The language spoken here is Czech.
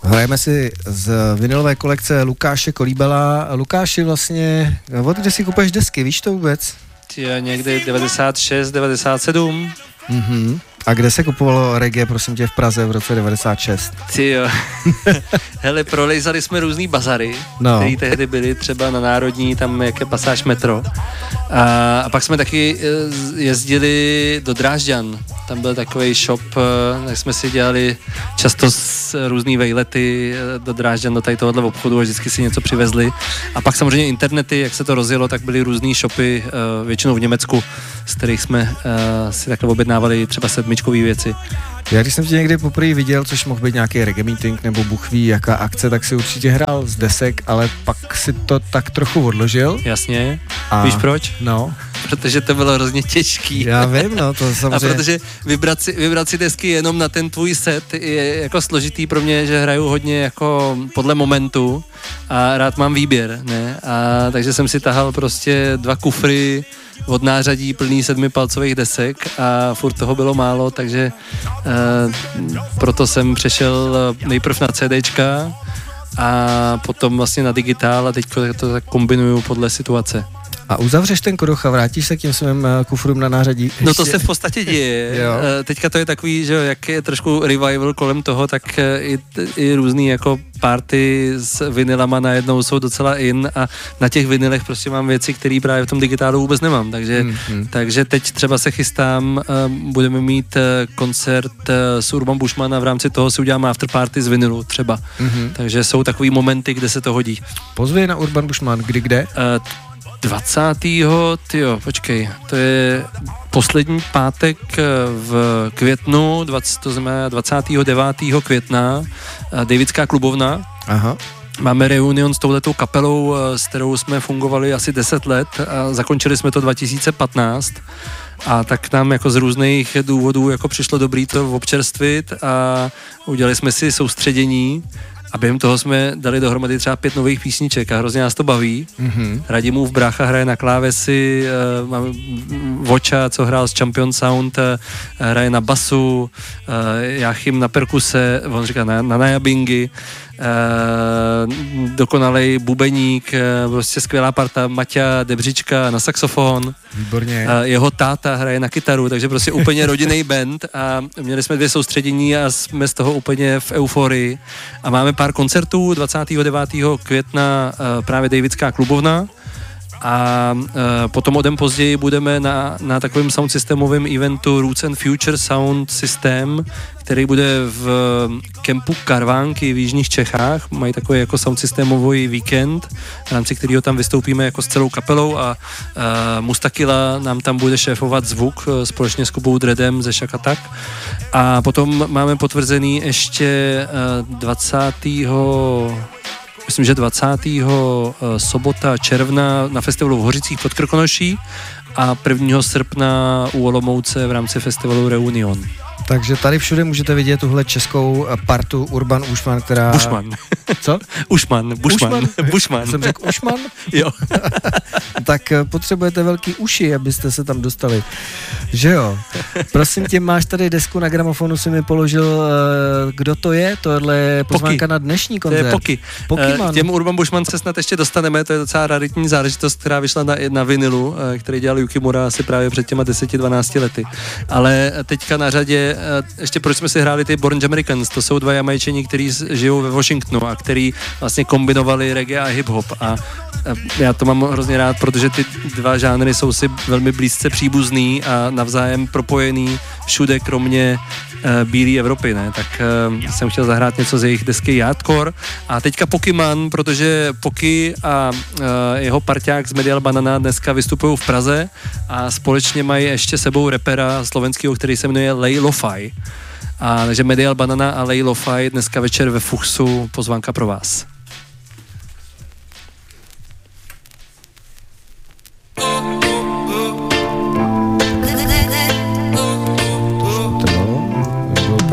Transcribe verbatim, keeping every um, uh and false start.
Hrajeme si z vinylové kolekce Lukáše Kolíbala. Lukáši, vlastně, od kde si kupuješ desky, víš to vůbec? Je někdy devadesát šest, devadesát sedm. Mhm. A kde se kupovalo reggae, prosím tě, v Praze v roce devadesát šest? Ty jo. Hele, prolejzali jsme různý bazary, no. které tehdy byly třeba na Národní, tam jak je pasáž metro. A, a pak jsme taky jezdili do Drážďan. Tam byl takový shop, tak jsme si dělali často s různý vejlety do Drážďan, do tady tohohle obchodu a vždycky si něco přivezli. A pak samozřejmě internety, jak se to rozjelo, tak byly různý shopy, většinou v Německu, z kterých jsme si takhle objednávali třeba sedmičkový věci. Já když jsem tě někdy poprvé viděl, což mohl být nějaký reggae meeting nebo Bůh ví jaká akce, tak si určitě hrál z desek, ale pak si to tak trochu odložil. Jasně. A víš proč? No. Protože to bylo hrozně těžký. Já vím, no, to samozřejmě. A protože vybrat si, vybrat si desky jenom na ten tvůj set je jako složitý pro mě, že hraju hodně jako podle momentu a rád mám výběr, ne? A takže jsem si tahal prostě dva kufry od nářadí plný sedmipalcových desek a furt toho bylo málo, takže uh, proto jsem přešel nejprv na CDčka a potom vlastně na digitál a teď to tak kombinuju podle situace. A uzavřeš ten kruh a vrátíš se k těm svým kufrům na nářadí? Ještě? No to se v podstatě děje. Teďka to je takový, že jak je trošku revival kolem toho, tak i, i různý jako party s vinylama najednou jsou docela in a na těch vinylech prostě mám věci, které právě v tom digitálu vůbec nemám. Takže, hmm, hmm. takže teď třeba se chystám, budeme mít koncert s Urban Bushman a v rámci toho si uděláme afterparty z vinylu třeba. Hmm. Takže jsou takový momenty, kde se to hodí. Pozvi na Urban Bushman, kdy kde? Uh, dvacátého tyjo, počkej, to je poslední pátek v květnu, dvacet, to znamená dvacátého devátého května, Davidská klubovna. Aha. Máme reunion s touhletou kapelou, s kterou jsme fungovali asi deset let a zakončili jsme to dva tisíce patnáct. A tak nám jako z různých důvodů jako přišlo dobrý to občerstvit a udělali jsme si soustředění. A během toho jsme dali dohromady třeba pět nových písniček a hrozně nás to baví. Mm-hmm. Radimův brácha hraje na klávesi, uh, máme Voča, co hrál z Champion Sound, uh, hraje na basu, uh, Jáchym na perkuse, on říká na, na najabingy, uh, dokonalej bubeník, uh, prostě skvělá parta, Maťa Debřička na saxofon. Výborně. Uh, jeho táta hraje na kytaru, takže prostě úplně rodinný band a měli jsme dvě soustředění a jsme z toho úplně v euforii. A máme pár koncertů, dvacátého devátého května uh, právě Davidská klubovna a uh, potom o den později budeme na, na takovém sound systémovém eventu Roots and Future Sound System, který bude v kempu Karvánky v jižních Čechách. Mají takový jako sound systémový víkend, v rámci kterého tam vystoupíme jako s celou kapelou a uh, Mustakila nám tam bude šéfovat zvuk uh, společně s Kubou Dredem ze Šakatak. A potom máme potvrzený ještě uh, dvacátého myslím, že dvacátého sobota června na festivalu v Hořicích pod Krkonoší a prvního srpna u Olomouce v rámci festivalu Reunion. Takže tady všude můžete vidět tuhle českou partu Urban Bushman, která... Bushman. Co? Ušman, Bushman. Bushman. Jsem řekl Ušman? Jo. Tak potřebujete velký uši, abyste se tam dostali. Že jo? Prosím tě, máš tady desku na gramofonu, si mi položil, kdo to je? Tohle je pozvánka na dnešní koncert. To je Poky. K těm Urban Bushman se snad ještě dostaneme, to je docela raritní záležitost, která vyšla na, na vinilu, který dělal Yukimura asi právě před těma deseti dvanácti lety. Ale teďka na řadě ještě proč jsme si hráli ty Born Americans, to jsou dva Jamajčani, kteří žijou ve Washingtonu a který vlastně kombinovali reggae a hip-hop a já to mám hrozně rád, protože ty dva žánry jsou si velmi blízce příbuzný a navzájem propojený všude, kromě uh, bílé Evropy, ne? Tak uh, jsem chtěl zahrát něco z jejich desky Yardcore a teďka Pokyman, protože Poky a uh, jeho parťák z Medial Banana dneska vystupují v Praze a společně mají ještě sebou rapera slovenského, který se jmenuje Lay Lo-Fi. A takže Medial Banana a Lay Lo-Fi dneska večer ve Fuchsu, pozvánka pro vás.